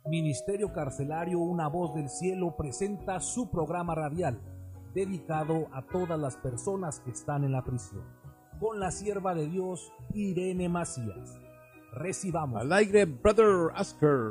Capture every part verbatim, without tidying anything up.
Ministerio Carcelario Una Voz del Cielo presenta su programa radial, dedicado a todas las personas que están en la prisión, con la sierva de Dios, Irene Macías. Recibamos. Al aire, Brother Oscar.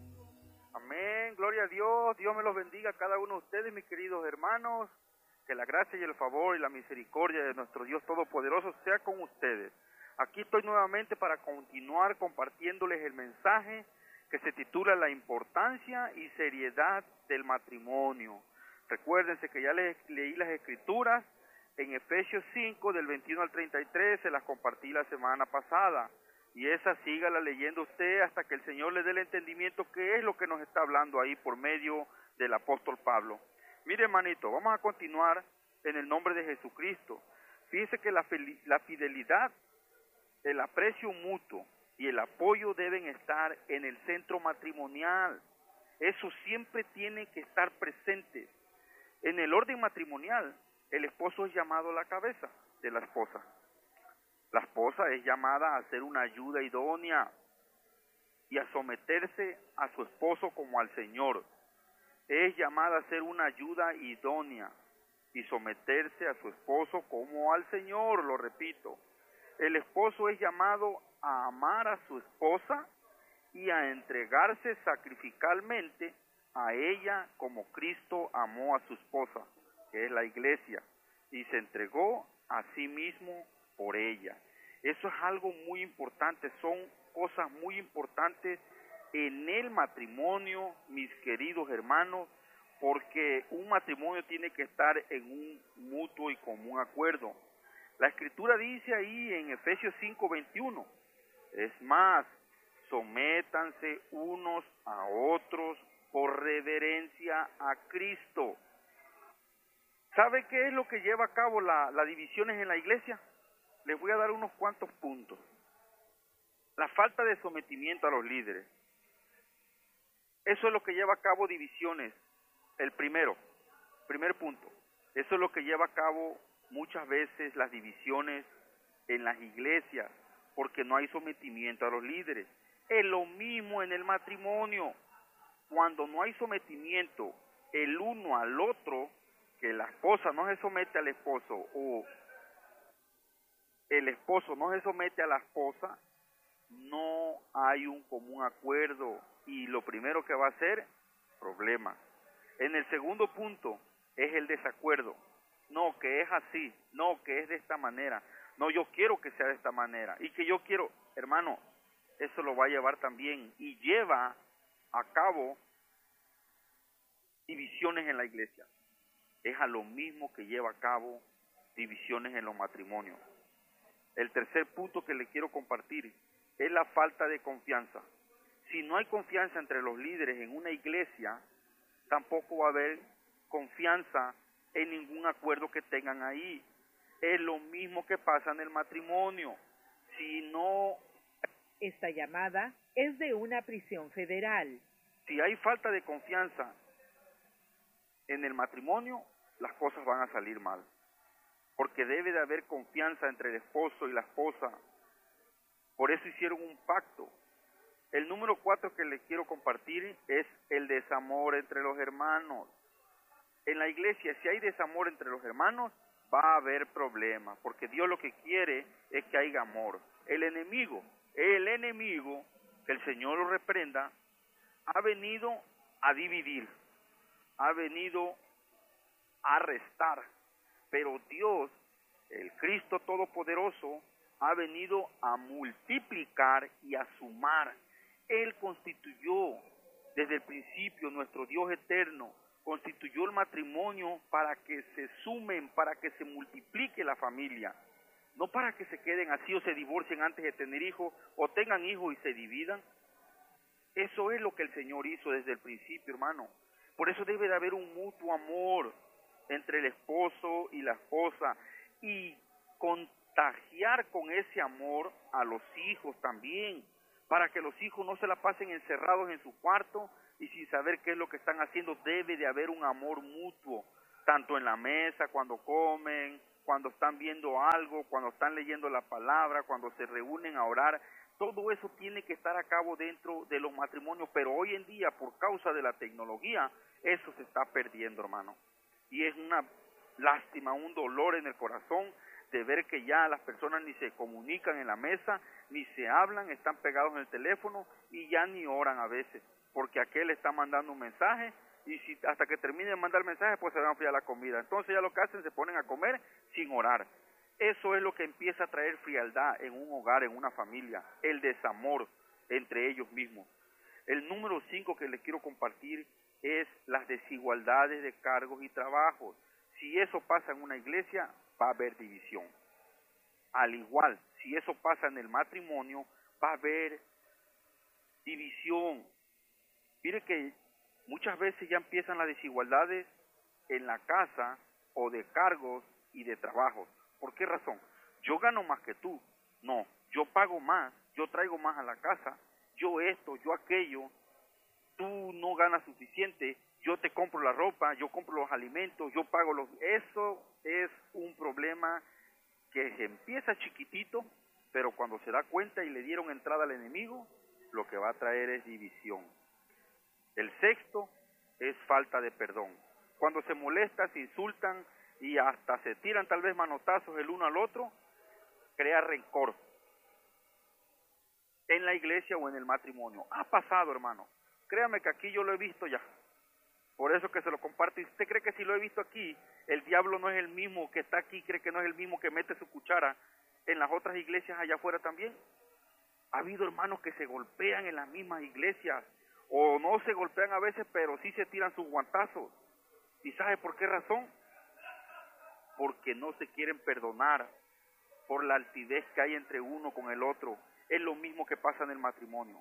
Amén, gloria a Dios, Dios me los bendiga a cada uno de ustedes, mis queridos hermanos, que la gracia y el favor y la misericordia de nuestro Dios Todopoderoso sea con ustedes. Aquí estoy nuevamente para continuar compartiéndoles el mensaje que se titula La importancia y seriedad del matrimonio. Recuérdense que ya les leí las escrituras en Efesios cinco, del veintiuno al treinta y tres, se las compartí la semana pasada. Y esa sígala leyendo usted hasta que el Señor le dé el entendimiento que es lo que nos está hablando ahí por medio del apóstol Pablo. Mire, hermanito, vamos a continuar en el nombre de Jesucristo. Fíjese que la, la fidelidad, el aprecio mutuo y el apoyo deben estar en el centro matrimonial. Eso siempre tiene que estar presente. En el orden matrimonial, el esposo es llamado la cabeza de la esposa. La esposa es llamada a ser una ayuda idónea y a someterse a su esposo como al Señor. Es llamada a ser una ayuda idónea y someterse a su esposo como al Señor, lo repito. El esposo es llamado a amar a su esposa y a entregarse sacrificalmente a ella como Cristo amó a su esposa, que es la iglesia, y se entregó a sí mismo por ella. Eso es algo muy importante, son cosas muy importantes en el matrimonio, mis queridos hermanos, porque un matrimonio tiene que estar en un mutuo y común acuerdo. La escritura dice ahí en Efesios cinco veintiuno, es más, sométanse unos a otros por reverencia a Cristo. ¿Sabe qué es lo que lleva a cabo las la divisiones en la iglesia? Les voy a dar unos cuantos puntos. La falta de sometimiento a los líderes. Eso es lo que lleva a cabo divisiones. El primero, primer punto. Eso es lo que lleva a cabo muchas veces las divisiones en las iglesias, porque no hay sometimiento a los líderes. Es lo mismo en el matrimonio. Cuando no hay sometimiento el uno al otro, que la esposa no se somete al esposo o el esposo no se somete a la esposa, no hay un común acuerdo y lo primero que va a ser, problemas. En el segundo punto es el desacuerdo. No, que es así, no, que es de esta manera. No, yo quiero que sea de esta manera y que yo quiero, hermano, eso lo va a llevar también y lleva a cabo divisiones en la iglesia. Es a lo mismo que lleva a cabo divisiones en los matrimonios. El tercer punto que le quiero compartir es la falta de confianza. Si no hay confianza entre los líderes en una iglesia, tampoco va a haber confianza en ningún acuerdo que tengan ahí. Es lo mismo que pasa en el matrimonio. Si no... Esta llamada es de una prisión federal. Si hay falta de confianza en el matrimonio, las cosas van a salir mal. Porque debe de haber confianza entre el esposo y la esposa. Por eso hicieron un pacto. El número cuatro que les quiero compartir es el desamor entre los hermanos. En la iglesia, si hay desamor entre los hermanos, va a haber problemas, porque Dios lo que quiere es que haya amor. El enemigo, el enemigo, que el Señor lo reprenda, ha venido a dividir, ha venido a restar. Pero Dios, el Cristo Todopoderoso, ha venido a multiplicar y a sumar. Él constituyó desde el principio, nuestro Dios eterno, constituyó el matrimonio para que se sumen, para que se multiplique la familia. No para que se queden así o se divorcien antes de tener hijos o tengan hijos y se dividan. Eso es lo que el Señor hizo desde el principio, hermano. Por eso debe de haber un mutuo amor entre el esposo y la esposa y contagiar con ese amor a los hijos también, para que los hijos no se la pasen encerrados en su cuarto y sin saber qué es lo que están haciendo. Debe de haber un amor mutuo, tanto en la mesa, cuando comen, cuando están viendo algo, cuando están leyendo la palabra, cuando se reúnen a orar. Todo eso tiene que estar a cabo dentro de los matrimonios, pero hoy en día, por causa de la tecnología, eso se está perdiendo, hermano. Y es una lástima, un dolor en el corazón de ver que ya las personas ni se comunican en la mesa, ni se hablan, están pegados en el teléfono y ya ni oran a veces, porque aquel está mandando un mensaje y si hasta que termine de mandar el mensaje, pues se va a enfriar la comida. Entonces ya lo que hacen, se ponen a comer sin orar. Eso es lo que empieza a traer frialdad en un hogar, en una familia, el desamor entre ellos mismos. El número cinco que les quiero compartir es las desigualdades de cargos y trabajos. Si eso pasa en una iglesia, va a haber división. Al igual, si eso pasa en el matrimonio, va a haber división. Mire que muchas veces ya empiezan las desigualdades en la casa o de cargos y de trabajos. ¿Por qué razón? Yo gano más que tú. No, yo pago más, yo traigo más a la casa, yo esto, yo aquello, tú no ganas suficiente, yo te compro la ropa, yo compro los alimentos, yo pago los... Eso es un problema que se empieza chiquitito, pero cuando se da cuenta y le dieron entrada al enemigo, lo que va a traer es división. El sexto es falta de perdón. Cuando se molestan, se insultan y hasta se tiran tal vez manotazos el uno al otro, crea rencor en la iglesia o en el matrimonio. Ha pasado, hermano. Créame que aquí yo lo he visto ya. Por eso que se lo comparto. ¿Y usted cree que si lo he visto aquí, el diablo no es el mismo que está aquí, cree que no es el mismo que mete su cuchara en las otras iglesias allá afuera también? Ha habido hermanos que se golpean en las mismas iglesias, o no se golpean a veces, pero sí se tiran sus guantazos. ¿Y sabe por qué razón? Porque no se quieren perdonar por la altivez que hay entre uno con el otro. Es lo mismo que pasa en el matrimonio.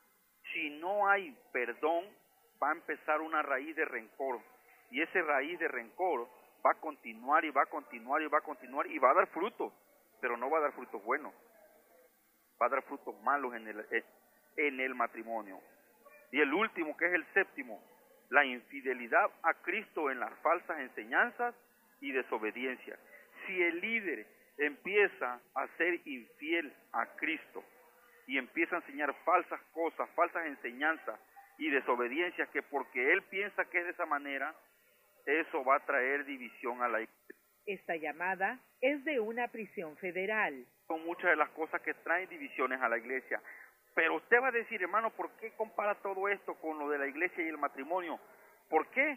Si no hay perdón, va a empezar una raíz de rencor, y esa raíz de rencor va a continuar y va a continuar y va a continuar y va a dar frutos, pero no va a dar frutos buenos, va a dar frutos malos en el, en el matrimonio. Y el último, que es el séptimo, la infidelidad a Cristo en las falsas enseñanzas y desobediencia. Si el líder empieza a ser infiel a Cristo y empieza a enseñar falsas cosas, falsas enseñanzas y desobediencias, que porque él piensa que es de esa manera, eso va a traer división a la iglesia. Esta llamada es de una prisión federal. Son muchas de las cosas que traen divisiones a la iglesia. Pero usted va a decir, hermano, ¿por qué compara todo esto con lo de la iglesia y el matrimonio? ¿Por qué?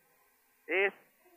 Es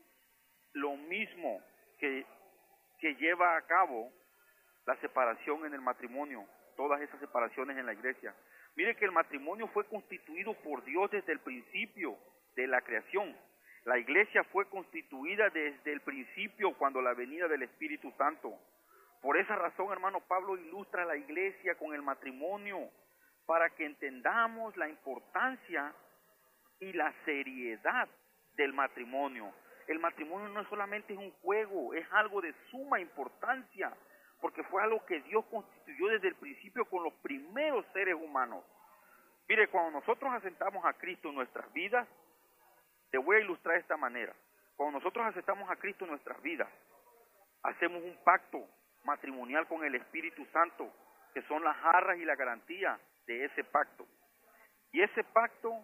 lo mismo que, que lleva a cabo la separación en el matrimonio, todas esas separaciones en la iglesia. Mire que el matrimonio fue constituido por Dios desde el principio de la creación. La iglesia fue constituida desde el principio cuando la venida del Espíritu Santo. Por esa razón, hermano, Pablo ilustra a la iglesia con el matrimonio para que entendamos la importancia y la seriedad del matrimonio. El matrimonio no solamente es un juego, es algo de suma importancia, porque fue algo que Dios constituyó desde el principio con los primeros seres humanos. Mire, cuando nosotros aceptamos a Cristo en nuestras vidas, te voy a ilustrar de esta manera. Cuando nosotros aceptamos a Cristo en nuestras vidas, hacemos un pacto matrimonial con el Espíritu Santo, que son las arras y la garantía de ese pacto. Y ese pacto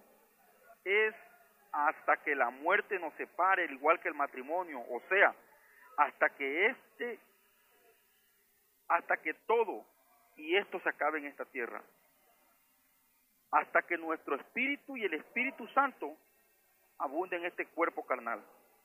es hasta que la muerte nos separe, al igual que el matrimonio, o sea, hasta que este, hasta que todo y esto se acabe en esta tierra, hasta que nuestro espíritu y el Espíritu Santo abunden en este cuerpo carnal,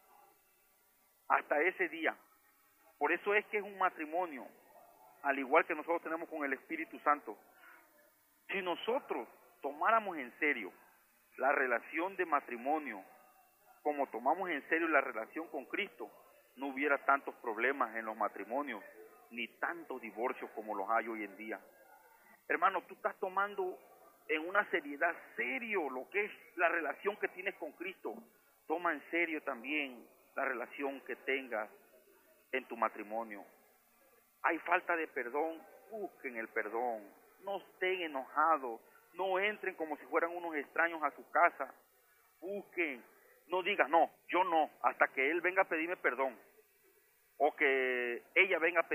hasta ese día. Por eso es que es un matrimonio, al igual que nosotros tenemos con el Espíritu Santo. Si nosotros tomáramos en serio la relación de matrimonio como tomamos en serio la relación con Cristo, no hubiera tantos problemas en los matrimonios, ni tantos divorcios como los hay hoy en día. Hermano, tú estás tomando en una seriedad serio lo que es la relación que tienes con Cristo. Toma en serio también la relación que tengas en tu matrimonio. Hay falta de perdón, busquen el perdón, no estén enojados, no entren como si fueran unos extraños a su casa, busquen, no digas no, yo no, hasta que él venga a pedirme perdón, o que ella venga a pedirme